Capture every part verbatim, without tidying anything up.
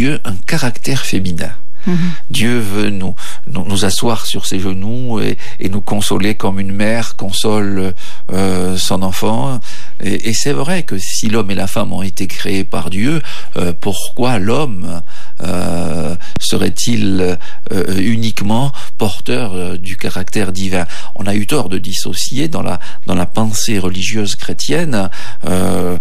Dieu un caractère féminin. Mmh. Dieu veut nous, nous, nous asseoir sur ses genoux et, et nous consoler comme une mère console euh, son enfant. Et, et c'est vrai que si l'homme et la femme ont été créés par Dieu, euh, pourquoi l'homme euh, serait-il euh, uniquement porteur euh, du caractère divin? On a eu tort de dissocier dans la, dans la pensée religieuse chrétienne euh,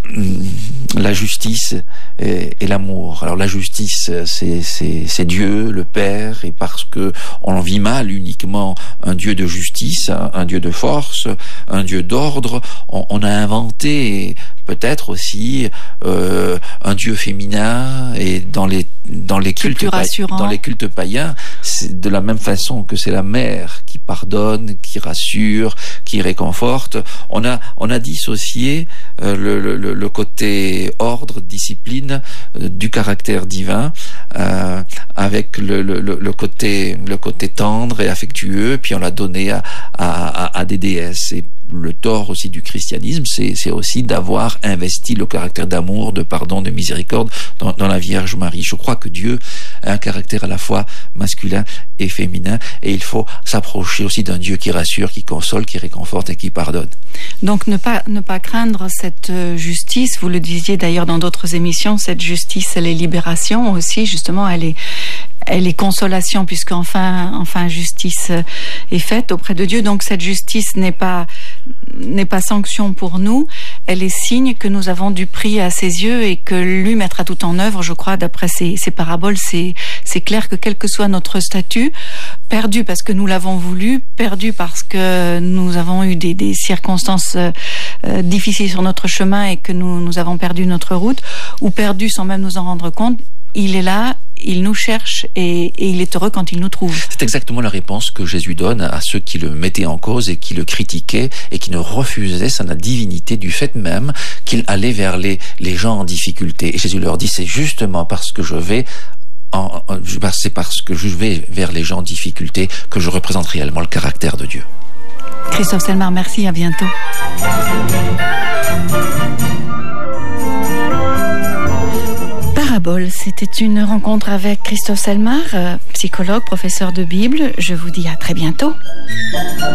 la justice et, et l'amour. Alors la justice, c'est, c'est, c'est Dieu, le Père, et parce que on vit mal uniquement un Dieu de justice, un, un Dieu de force, un Dieu d'ordre, on, on a inventé peut-être aussi euh, un Dieu féminin, et dans les dans les cultes païens, dans les cultes païens, c'est de la même façon que c'est la mère qui pardonne, qui rassure, qui réconforte. On a on a dissocié euh, le, le le côté ordre, discipline euh, du caractère divin euh, avec le, le le côté le côté tendre et affectueux, puis on l'a donné à à, à des déesses. Et le tort aussi du christianisme, c'est, c'est aussi d'avoir investi le caractère d'amour, de pardon, de miséricorde dans, dans la Vierge Marie. Je crois que Dieu a un caractère à la fois masculin et féminin, et il faut s'approcher aussi d'un Dieu qui rassure, qui console, qui réconforte et qui pardonne. Donc ne pas, ne pas craindre cette justice, vous le disiez d'ailleurs dans d'autres émissions, cette justice, elle est libération aussi, justement, elle est... Elle est consolation, puisque enfin, enfin justice est faite auprès de Dieu. Donc cette justice n'est pas, n'est pas sanction pour nous. Elle est signe que nous avons du prix à ses yeux et que lui mettra tout en œuvre. Je crois, d'après ces, ces paraboles, c'est, c'est clair que quel que soit notre statut, perdu parce que nous l'avons voulu, perdu parce que nous avons eu des, des circonstances euh, difficiles sur notre chemin et que nous, nous avons perdu notre route, ou perdu sans même nous en rendre compte, il est là, il nous cherche et, et il est heureux quand il nous trouve. C'est exactement la réponse que Jésus donne à ceux qui le mettaient en cause et qui le critiquaient et qui ne refusaient sa divinité du fait même qu'il allait vers les, les gens en difficulté. Et Jésus leur dit, c'est justement parce que je vais en, en, c'est parce que je vais vers les gens en difficulté que je représente réellement le caractère de Dieu. Christophe Selmar, merci, à bientôt. Parabole, c'était une rencontre avec Christophe Selmar, psychologue, professeur de Bible. Je vous dis à très bientôt.